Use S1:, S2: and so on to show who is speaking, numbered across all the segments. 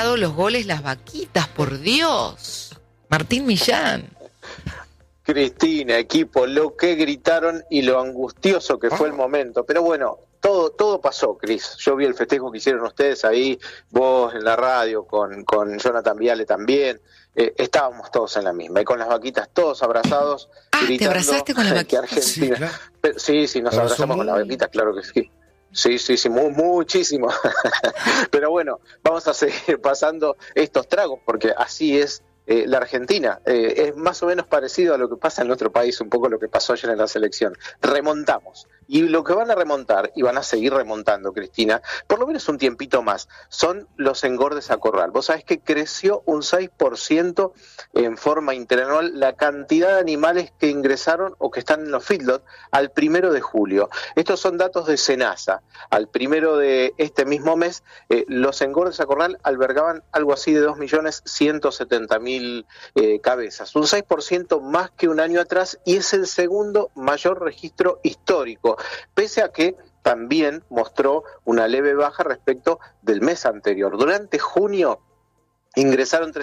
S1: gritado los goles las vaquitas, por Dios. Martín Millán.
S2: Cristina, equipo, lo que gritaron y lo angustioso que fue el momento. Pero bueno, todo pasó, Cris. Yo vi el festejo que hicieron ustedes ahí, vos en la radio, con Jonathan Viale también. Estábamos todos en la misma, y con las vaquitas todos abrazados, gritando.
S1: ¿Te abrazaste con las vaquitas?
S2: Que Argentina...
S3: Sí, claro.
S2: Sí, nos abrazamos con las vaquitas, claro que sí. Sí, muchísimo. Pero bueno, vamos a seguir pasando estos tragos, porque así es la Argentina. Es más o menos parecido a lo que pasa en nuestro país, un poco lo que pasó ayer en la selección. Remontamos. Y lo que van a remontar, y van a seguir remontando, Cristina, por lo menos un tiempito más, son los engordes a corral. Vos sabés que creció un 6% en forma interanual la cantidad de animales que ingresaron o que están en los feedlots al 1 de julio. Estos son datos de Senasa. Al 1 de este mismo mes, los engordes a corral albergaban algo así de 2.170.000 cabezas. Un 6% más que un año atrás, y es el segundo mayor registro histórico, pese a que también mostró una leve baja respecto del mes anterior. Durante junio ingresaron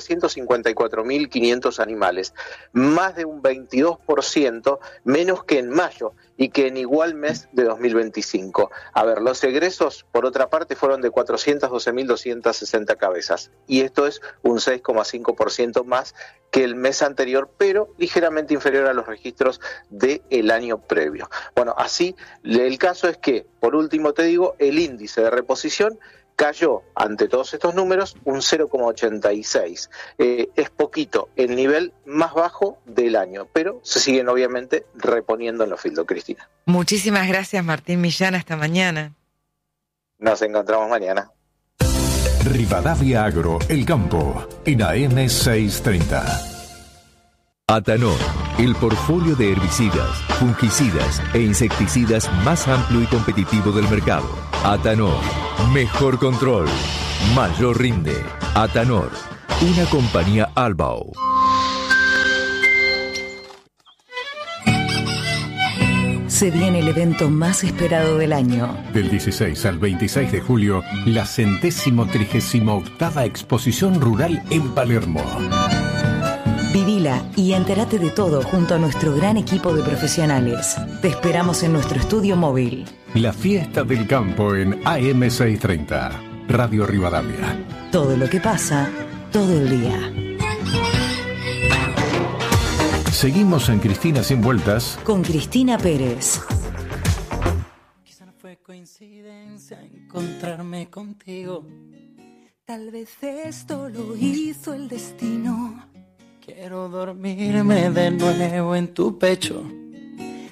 S2: 354.500 animales, más de un 22% menos que en mayo y que en igual mes de 2025. A ver, los egresos, por otra parte, fueron de 412.260 cabezas, y esto es un 6,5% más que el mes anterior, pero ligeramente inferior a los registros del año previo. Bueno, así, el caso es que, por último te digo, el índice de reposición cayó ante todos estos números un 0,86. Es poquito, el nivel más bajo del año, pero se siguen obviamente reponiendo en los filtros, Cristina.
S1: Muchísimas gracias, Martín Millán. Hasta mañana.
S2: Nos encontramos mañana.
S4: Rivadavia Agro, El Campo, en AM 630.
S5: Atanor, el portfolio de herbicidas, fungicidas e insecticidas más amplio y competitivo del mercado. Atanor, mejor control, mayor rinde. Atanor, una compañía Albao.
S6: Se viene el evento más esperado del año.
S4: Del 16 al 26 de julio, la 138ª Exposición Rural en Palermo.
S6: Vivila y entérate de todo junto a nuestro gran equipo de profesionales. Te esperamos en nuestro estudio móvil.
S4: La fiesta del campo en AM 630. Radio Rivadavia.
S6: Todo lo que pasa, todo el día.
S4: Seguimos en Cristina Sin Vueltas.
S6: Con Cristina Pérez.
S7: Quizá no fue coincidencia encontrarme contigo. Tal vez esto lo hizo el destino. Quiero dormirme de nuevo en tu pecho.